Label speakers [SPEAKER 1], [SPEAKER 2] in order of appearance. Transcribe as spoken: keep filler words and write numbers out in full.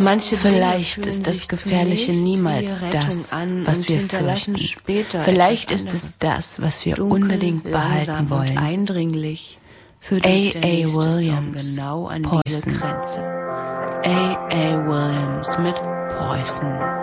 [SPEAKER 1] Manche Vielleicht ist das Gefährliche niemals das, was wir fürchten. Vielleicht ist es das, was wir unbedingt behalten wollen.
[SPEAKER 2] Eindringlich
[SPEAKER 1] A A Williams,
[SPEAKER 2] genau an
[SPEAKER 1] Poison.
[SPEAKER 2] diese Grenze.
[SPEAKER 1] A A Williams mit Poison.